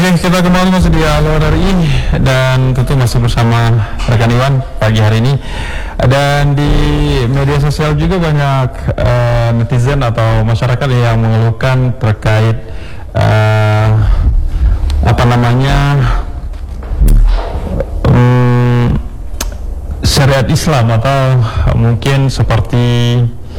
Oke, kita kembali masih di Halo RRI dan tentu masih bersama rekan Iwan pagi hari ini. Dan di media sosial juga banyak netizen atau masyarakat yang mengeluhkan terkait syariat Islam atau mungkin seperti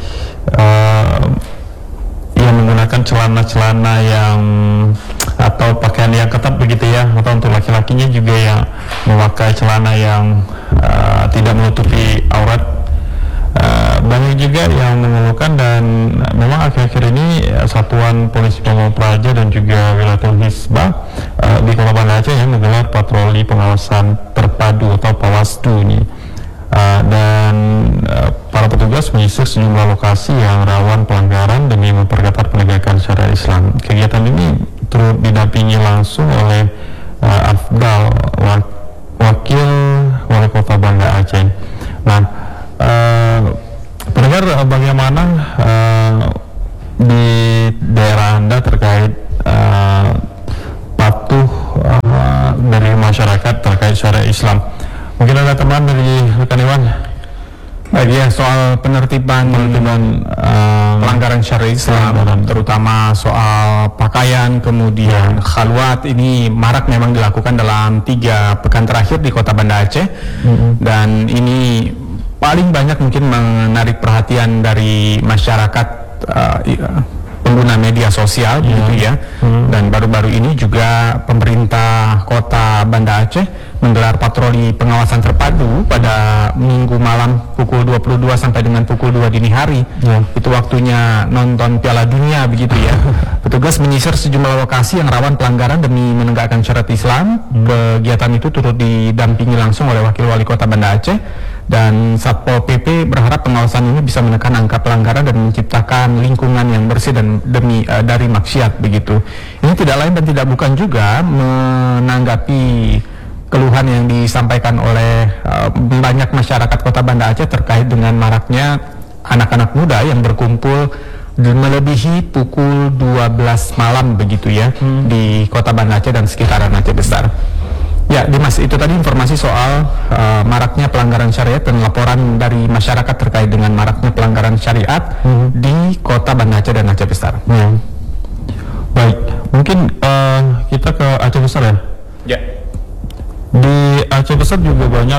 yang menggunakan celana-celana yang atau pakaian yang ketat begitu ya, atau untuk laki-lakinya juga yang memakai celana yang tidak menutupi aurat. Banyak juga yang mengeluhkan, dan memang akhir-akhir ini Satuan Polisi Pamung Praja dan juga Wilayatul Hisbah di Kota Banda Aceh yang menggelar patroli pengawasan terpadu atau PAWASDU ini. Dan para petugas menyisir sejumlah lokasi yang rawan pelanggaran demi memperketat penegakan syariat Islam. Kegiatan ini turut didampingi langsung oleh Afdal, Wakil Wali Kota Banda Aceh. Nah, pendengar, bagaimana di daerah Anda terkait patuh dari masyarakat terkait syariat Islam? Mungkin ada teman dari rekan Iwan. Baik ya, soal penertiban pelanggaran syariat Islam, terutama soal pakaian, kemudian khalwat, ini marak memang dilakukan dalam 3 pekan terakhir di Kota Banda Aceh. Dan ini paling banyak mungkin menarik perhatian dari masyarakat pengguna media sosial begitu ya. Dan baru-baru ini juga pemerintah Kota Banda Aceh menggelar patroli pengawasan terpadu pada Minggu malam pukul 22 sampai dengan pukul 2 dini hari. Itu waktunya nonton Piala Dunia begitu ya. Petugas menyisir sejumlah lokasi yang rawan pelanggaran demi menegakkan syariat Islam. Kegiatan itu turut didampingi langsung oleh Wakil Wali Kota Banda Aceh, dan Satpol PP berharap pengawasan ini bisa menekan angka pelanggaran dan menciptakan lingkungan yang bersih dan dari maksiat begitu. Ini tidak lain dan tidak bukan juga menanggapi keluhan yang disampaikan oleh banyak masyarakat Kota Banda Aceh terkait dengan maraknya anak-anak muda yang berkumpul melebihi pukul 12 malam begitu ya di Kota Banda Aceh dan sekitaran Aceh Besar. Ya, Dimas, itu tadi informasi soal maraknya pelanggaran syariat dan laporan dari masyarakat terkait dengan maraknya pelanggaran syariat di Kota Banda Aceh dan Aceh Besar. Baik, mungkin kita ke Aceh Besar ya. Ya. Di Aceh Besar juga banyak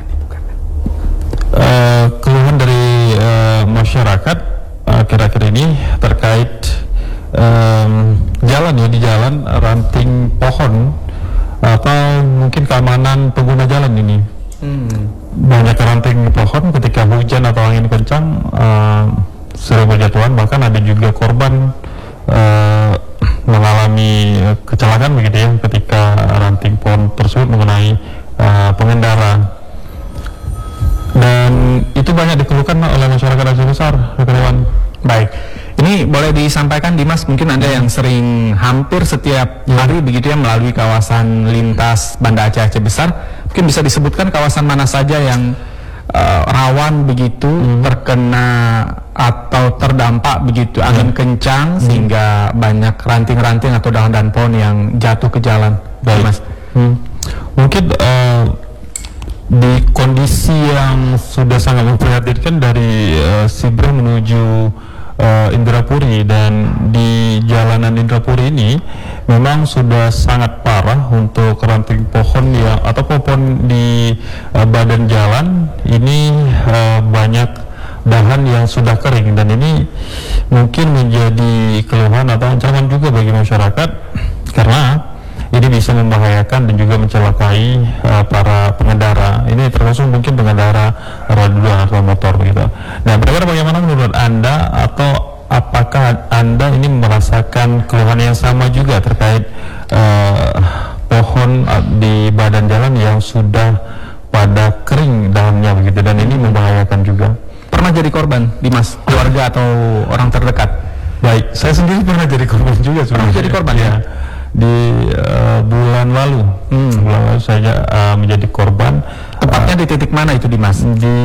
keluhan dari masyarakat akhir-akhir ini terkait jalan ya, di jalan ranting pohon atau mungkin keamanan pengguna jalan ini. Banyak ranting pohon ketika hujan atau angin kencang sering berjatuhan, bahkan ada juga korban mengalami kecelakaan begitu ya ketika ranting pohon tersebut mengenai pengendara, dan itu banyak dikeluhkan oleh masyarakat Aceh Besar, rekan. Baik, ini boleh disampaikan Dimas, mungkin Anda yang sering hampir setiap hari begitu ya melalui kawasan lintas Banda Aceh Aceh Besar, mungkin bisa disebutkan kawasan mana saja yang rawan begitu terkena atau terdampak begitu angin kencang sehingga banyak ranting-ranting atau dahan-dahan pohon yang jatuh ke jalan. Baik, Mas. Mungkin di kondisi yang sudah sangat memprihatinkan dari Sibreh menuju Indrapuri, dan di jalanan Indrapuri ini memang sudah sangat parah untuk ranting pohon yang atau pohon di badan jalan ini, banyak dahan yang sudah kering, dan ini mungkin menjadi keluhan atau ancaman juga bagi masyarakat karena ini bisa membahayakan dan juga mencelakai para pengendara. Ini termasuk mungkin pengendara roda 2 atau motor begitu. Nah, bagaimana menurut Anda, atau apakah Anda ini merasakan keluhan yang sama juga terkait pohon di badan jalan yang sudah pada kering dahannya begitu, dan ini membahayakan juga? Pernah jadi korban, Dimas, keluarga atau orang terdekat? Baik, saya sendiri pernah jadi korban juga. Pernah jadi korban ya? Di bulan lalu, saya menjadi korban. Tepatnya di titik mana itu, Dimas? Di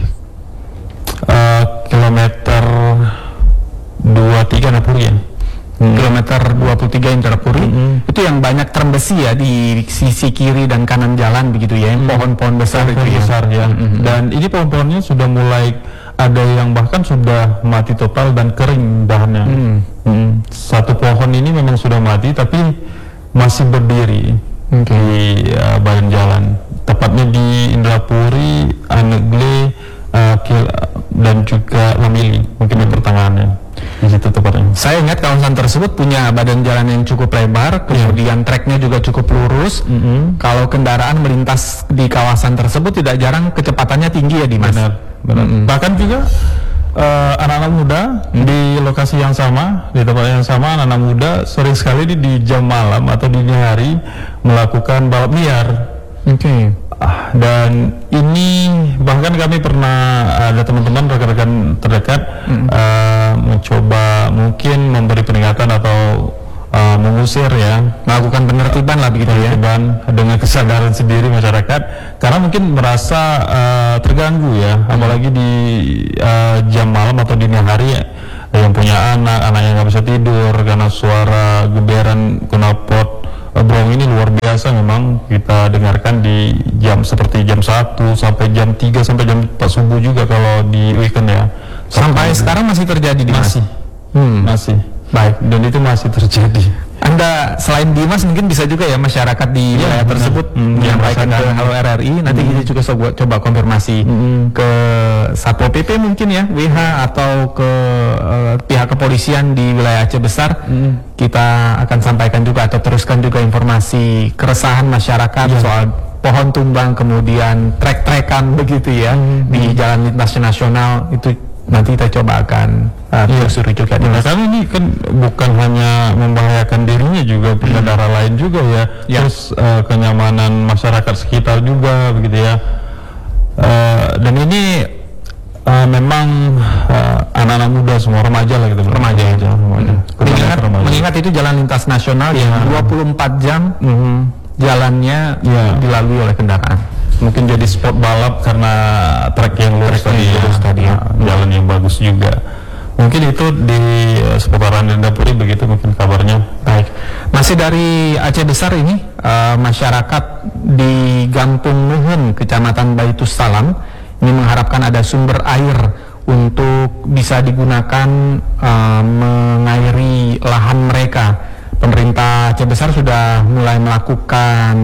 kilometer 23 Napurian. kilometer 23 Indrapuri, itu yang banyak terembesi ya di sisi kiri dan kanan jalan begitu ya, yang pohon-pohon besar itu ya. Besar ya. Dan ini pohon-pohonnya sudah mulai ada yang bahkan sudah mati total dan kering dahannya. Satu pohon ini memang sudah mati tapi masih berdiri di badan jalan. Tepatnya di Indrapuri, Anegle, dan juga Lamili, mungkin di pertengahannya. Di situ tepatnya. Saya ingat kawasan tersebut punya badan jalan yang cukup lebar, kemudian treknya juga cukup lurus. Kalau kendaraan melintas di kawasan tersebut tidak jarang kecepatannya tinggi ya, Dimas. Benar. Bahkan juga anak-anak muda di lokasi yang sama, di tempat yang sama, anak-anak muda sering sekali di jam malam atau dini hari melakukan balap liar. Dan ini bahkan kami pernah ada teman-teman rekan-rekan terdekat mencoba mungkin memberi peringatan atau mengusir ya, melakukan penertiban lah begitu ya, dengan kesadaran sendiri masyarakat, karena mungkin merasa terganggu ya, apalagi di jam malam atau dini hari ya, yang punya anak yang nggak bisa tidur karena suara geberan knalpot brong ini luar biasa memang kita dengarkan di jam seperti jam 1 sampai jam 3 sampai jam 4 subuh juga kalau di weekend ya. Sampai sekarang masih terjadi di masih. Masih. Baik, dan itu masih terjadi. Anda selain Dimas mungkin bisa juga ya masyarakat di wilayah tersebut menyampaikan ke Halo RRI. Nanti kita juga coba konfirmasi ke Satpol PP mungkin ya, WH atau ke pihak kepolisian di wilayah Aceh Besar. Kita akan sampaikan juga atau teruskan juga informasi keresahan masyarakat soal pohon tumbang, kemudian trek-trekan begitu ya di jalan lintas nasional itu. Nanti kita coba akan telusuri juga. Karena ini kan bukan hanya membahayakan dirinya juga, pengendara lain juga ya. Terus kenyamanan masyarakat sekitar juga begitu ya. Dan ini memang anak-anak muda semua, remaja lah gitu. Remaja. Mengingat itu jalan lintas nasional yang 24 jam jalannya dilalui oleh kendaraan. Mungkin jadi spot balap karena trek yang lurus tadi ya. Jalan yang bagus juga. Mungkin itu di seputaran Indrapuri begitu mungkin kabarnya. Baik. Masih dari Aceh Besar ini, masyarakat di Gampung Nuhun, Kecamatan Baitus Salam ini mengharapkan ada sumber air untuk bisa digunakan mengairi lahan mereka. Pemerintah Aceh Besar sudah mulai melakukan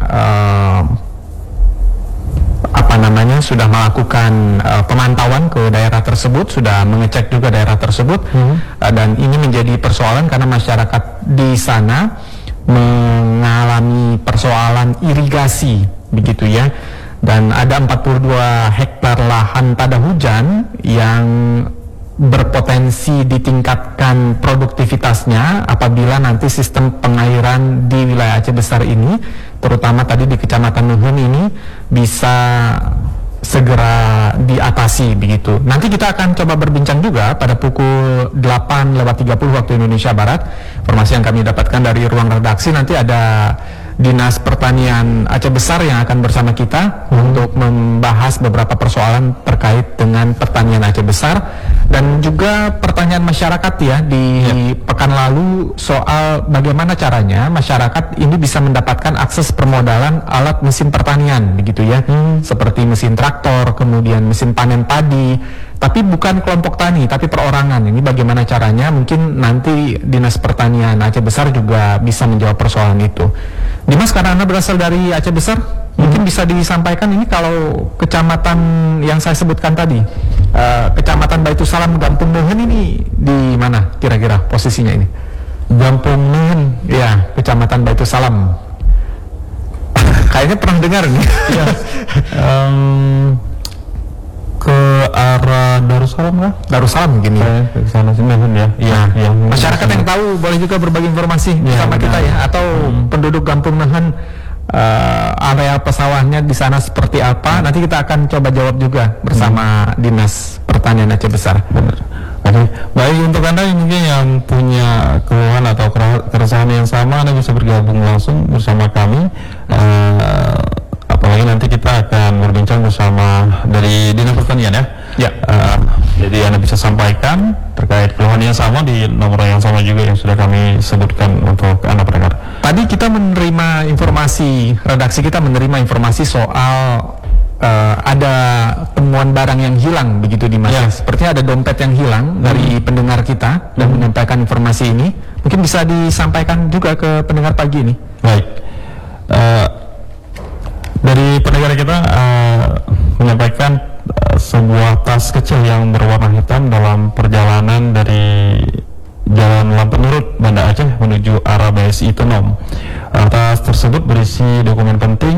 sudah melakukan pemantauan ke daerah tersebut, sudah mengecek juga daerah tersebut, dan ini menjadi persoalan karena masyarakat di sana mengalami persoalan irigasi begitu ya, dan ada 42 hektar lahan pada hujan yang berpotensi ditingkatkan produktivitasnya apabila nanti sistem pengairan di wilayah Aceh Besar ini, terutama tadi di Kecamatan Nuhun ini, bisa segera diatasi begitu. Nanti kita akan coba berbincang juga pada pukul 8:30 waktu Indonesia Barat. Informasi yang kami dapatkan dari ruang redaksi, nanti ada Dinas Pertanian Aceh Besar yang akan bersama kita untuk membahas beberapa persoalan terkait dengan pertanian Aceh Besar, dan juga pertanyaan masyarakat ya di pekan lalu soal bagaimana caranya masyarakat ini bisa mendapatkan akses permodalan alat mesin pertanian begitu ya, seperti mesin traktor, kemudian mesin panen padi, tapi bukan kelompok tani tapi perorangan. Ini bagaimana caranya, mungkin nanti Dinas Pertanian Aceh Besar juga bisa menjawab persoalan itu. Dimas, karena Anda berasal dari Aceh Besar, mungkin bisa disampaikan ini kalau kecamatan yang saya sebutkan tadi, Kecamatan Baitus Salam, Gampung Nuhun ini di mana kira-kira posisinya ini? Gampung Nuhun, ya, Kecamatan Baitus Salam. Kayaknya pernah dengar nih. Ke arah Darussalam kah? Darussalam mungkin ya. Ke sana sini ya. Iya. Masyarakat yang tahu boleh juga berbagi informasi bersama kita ya, atau penduduk Gampung Nuhun, area pesawahnya di sana seperti apa. Nanti kita akan coba jawab juga bersama Dinas Pertanian Aceh Besar. Benar. Oke. Baik, untuk Anda yang mungkin yang punya keluhan atau keresahan yang sama, Anda bisa bergabung langsung bersama kami. Apalagi nanti kita akan berbincang bersama dari Dinas Pertanian ya. Jadi Anda bisa sampaikan terkait keluhan yang sama di nomor yang sama juga yang sudah kami sebutkan untuk Anda pendengar. Tadi kita menerima informasi, redaksi kita menerima informasi soal ada temuan barang yang hilang begitu di Mas. Ya. Sepertinya ada dompet yang hilang dari pendengar kita dan menyampaikan informasi ini. Mungkin bisa disampaikan juga ke pendengar pagi ini. Baik. Dari pendengar kita menyampaikan sebuah tas kecil yang berwarna hitam dalam perjalanan dari Jalan Lampenurut, Banda Aceh menuju arah BSI Tenom. Tas tersebut berisi dokumen penting